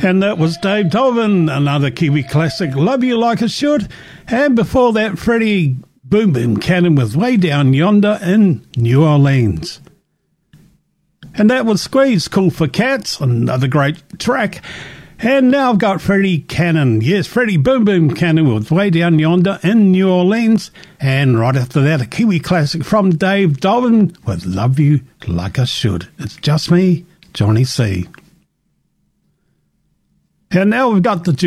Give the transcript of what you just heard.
And that was Dave Dobbin, another Kiwi classic, Love You Like I Should. And before that, Freddie Boom Boom Cannon with Way Down Yonder in New Orleans. And that was Squeeze, Cool for Cats, another great track. And now I've got Freddie Cannon. Yes, Freddie Boom Boom Cannon with Way Down Yonder in New Orleans. And right after that, a Kiwi classic from Dave Dobbin with Love You Like I Should. It's just me, Johnny C. And now we've got the